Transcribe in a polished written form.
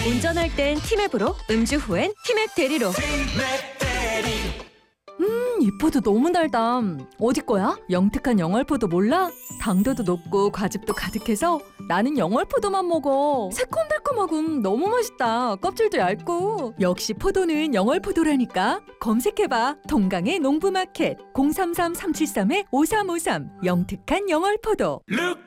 운전할 땐 티맵으로, 음주 후엔 티맵 대리로. 이 포도 너무 달다. 어디 거야? 영특한 영월포도 몰라? 당도도 높고 과즙도 가득해서 나는 영월포도만 먹어. 새콤달콤하고 너무 맛있다. 껍질도 얇고. 역시 포도는 영월포도라니까. 검색해봐. 동강의 농부마켓 033-373-5353 영특한 영월포도. Look